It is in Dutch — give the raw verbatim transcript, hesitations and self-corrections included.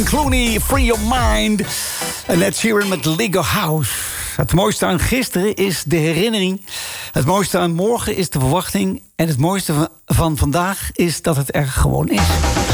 Clooney, Free Your Mind. En Ed Sheeran met Lego House. Het mooiste aan gisteren is de herinnering. Het mooiste aan morgen is de verwachting. En het mooiste van vandaag is dat het er gewoon is.